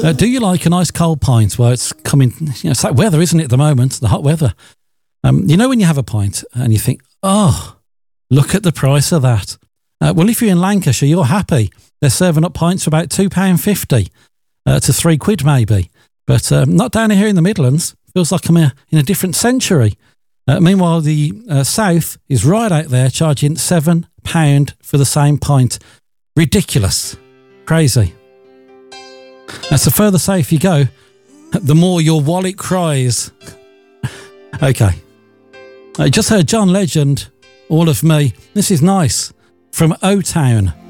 Do you like a nice cold pint? Well, it's coming, it's that weather, isn't it, at the moment, the hot weather. You know when you have a pint and you think, oh, look at the price of that. Well, if you're in Lancashire, you're happy. They're serving up pints for about £2.50 to £3 maybe. But not down here in the Midlands. Feels like I'm in a different century. Meanwhile, the South is right out there charging £7 for the same pint. Ridiculous. Crazy. That's the further south you go, the more your wallet cries. Okay. I just heard John Legend, All of Me. This is nice. From O-Town.